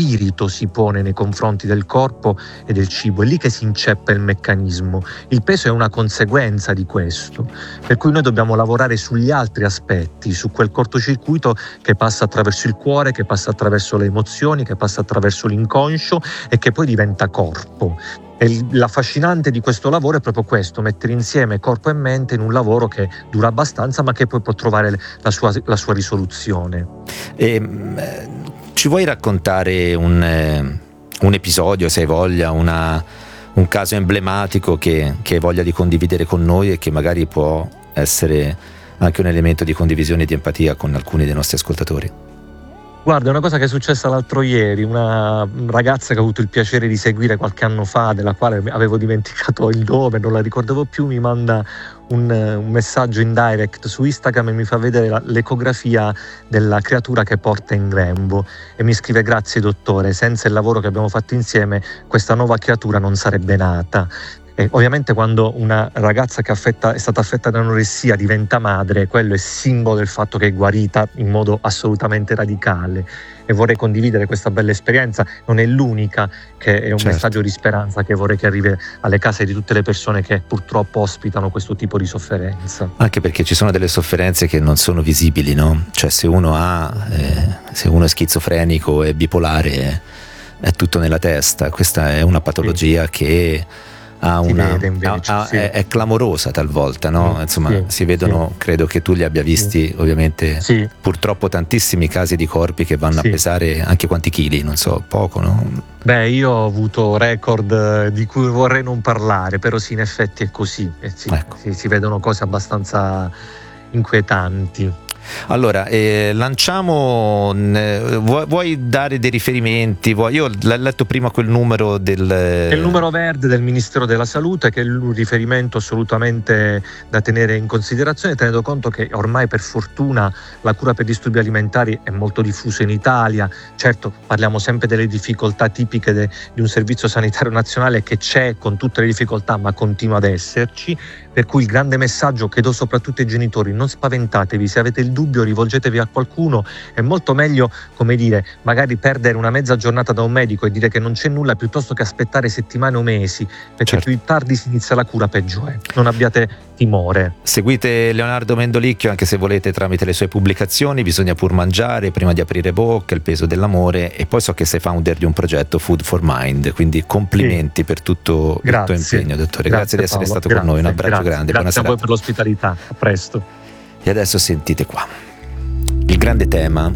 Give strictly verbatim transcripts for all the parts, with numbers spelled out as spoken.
spirito si pone nei confronti del corpo e del cibo, è lì che si inceppa il meccanismo. Il peso è una conseguenza di questo, per cui noi dobbiamo lavorare sugli altri aspetti, su quel cortocircuito che passa attraverso il cuore, che passa attraverso le emozioni, che passa attraverso l'inconscio e che poi diventa corpo. E l'affascinante di questo lavoro è proprio questo, mettere insieme corpo e mente in un lavoro che dura abbastanza ma che poi può trovare la sua, la sua risoluzione. E, ci vuoi raccontare un, eh, un episodio, se hai voglia, una, un caso emblematico che, che hai voglia di condividere con noi e che magari può essere anche un elemento di condivisione e di empatia con alcuni dei nostri ascoltatori? Guarda, è una cosa che è successa l'altro ieri, una ragazza che ho avuto il piacere di seguire qualche anno fa, della quale avevo dimenticato il nome, non la ricordavo più, mi manda un, un messaggio in direct su Instagram e mi fa vedere la, l'ecografia della creatura che porta in grembo e mi scrive: grazie dottore, senza il lavoro che abbiamo fatto insieme questa nuova creatura non sarebbe nata. E ovviamente quando una ragazza che affetta, è stata affetta da anoressia diventa madre, quello è simbolo del fatto che è guarita in modo assolutamente radicale, e vorrei condividere questa bella esperienza. Non è l'unica, che è un certo. messaggio di speranza che vorrei che arrivi alle case di tutte le persone che purtroppo ospitano questo tipo di sofferenza. Anche perché ci sono delle sofferenze che non sono visibili, no? Cioè se uno ha eh, se uno è schizofrenico e bipolare è, è tutto nella testa. Questa è una patologia sì. che ha una, invece, ha, sì. è, è clamorosa talvolta, no? Mm, Insomma, sì, si vedono, sì. credo che tu li abbia visti, sì. ovviamente, sì. purtroppo tantissimi casi di corpi che vanno sì. a pesare anche quanti chili, non so, poco, no? Beh, io ho avuto record di cui vorrei non parlare, però sì, in effetti è così, eh, sì, ecco. sì, si vedono cose abbastanza inquietanti. Allora, eh, lanciamo, eh, vuoi, vuoi dare dei riferimenti? Vuoi, io l'ho letto prima quel numero del... È il numero verde del Ministero della Salute, che è un riferimento assolutamente da tenere in considerazione, tenendo conto che ormai per fortuna la cura per disturbi alimentari è molto diffusa in Italia. Certo, parliamo sempre delle difficoltà tipiche de, di un servizio sanitario nazionale che c'è con tutte le difficoltà, ma continua ad esserci. Per cui il grande messaggio che do soprattutto ai genitori: non spaventatevi, se avete il dubbio rivolgetevi a qualcuno. È molto meglio, come dire, magari perdere una mezza giornata da un medico e dire che non c'è nulla piuttosto che aspettare settimane o mesi, perché certo. più tardi si inizia la cura peggio è. Non abbiate timore. Seguite Leonardo Mendolicchio anche se volete tramite le sue pubblicazioni. Bisogna pur mangiare prima di aprire bocca, il peso dell'amore, e poi so che sei founder di un progetto Food for Mind, quindi complimenti sì. per tutto il tuo impegno, dottore. Grazie, grazie di essere Paolo. stato Grazie, con noi, un abbraccio grazie, grande. Grazie a voi per l'ospitalità, a presto. E adesso sentite qua, il grande tema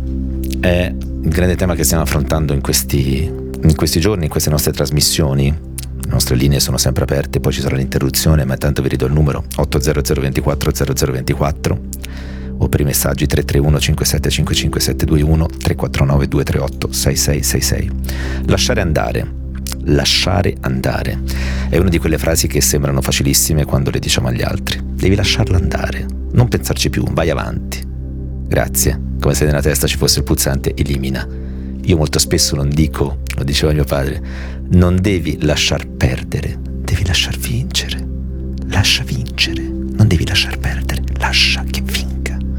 è il grande tema che stiamo affrontando in questi, in questi giorni, in queste nostre trasmissioni. Le nostre linee sono sempre aperte, poi ci sarà l'interruzione, ma intanto vi rido il numero otto zero zero due quattro zero zero due quattro o per i messaggi tre tre uno cinque sette cinque cinque sette due uno tre quattro nove due tre otto sei sei sei sei. Lasciare andare, lasciare andare è una di quelle frasi che sembrano facilissime quando le diciamo agli altri. Devi lasciarla andare, non pensarci più, vai avanti. Grazie, come se nella testa ci fosse il pulsante elimina. Io molto spesso non dico, lo diceva mio padre, non devi lasciar perdere, devi lasciar vincere. Lascia vincere, non devi lasciar perdere, lascia che vinca.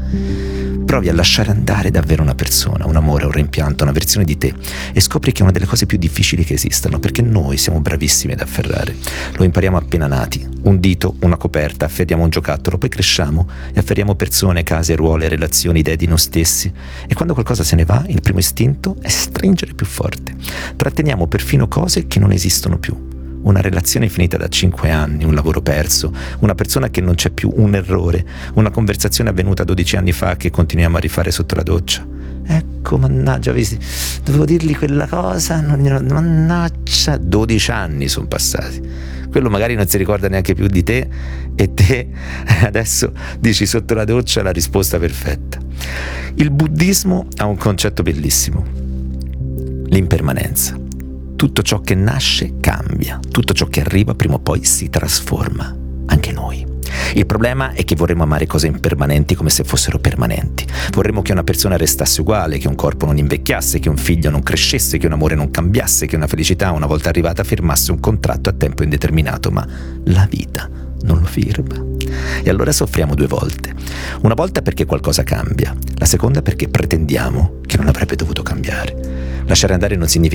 Provi a lasciare andare davvero una persona, un amore, un rimpianto, una versione di te, e scopri che è una delle cose più difficili che esistano, perché noi siamo bravissimi ad afferrare. Lo impariamo appena nati. Un dito, una coperta, afferriamo un giocattolo, poi cresciamo e afferriamo persone, case, ruole, relazioni, idee di noi stessi. E quando qualcosa se ne va, il primo istinto è stringere più forte. Tratteniamo perfino cose che non esistono più. Una relazione finita da cinque anni, un lavoro perso, una persona che non c'è più, un errore, una conversazione avvenuta dodici anni fa che continuiamo a rifare sotto la doccia. Ecco, mannaggia, visti, dovevo dirgli quella cosa, non glielo, mannaggia, dodici anni sono passati. Quello magari non si ricorda neanche più di te, e te adesso dici sotto la doccia la risposta perfetta. Il buddismo ha un concetto bellissimo: l'impermanenza. Tutto ciò che nasce cambia, tutto ciò che arriva prima o poi si trasforma, anche noi. Il problema è che vorremmo amare cose impermanenti come se fossero permanenti. Vorremmo che una persona restasse uguale, che un corpo non invecchiasse, che un figlio non crescesse, che un amore non cambiasse, che una felicità una volta arrivata firmasse un contratto a tempo indeterminato, ma la vita non lo firma. E allora soffriamo due volte. Una volta perché qualcosa cambia, la seconda perché pretendiamo che non avrebbe dovuto cambiare. Lasciare andare non significa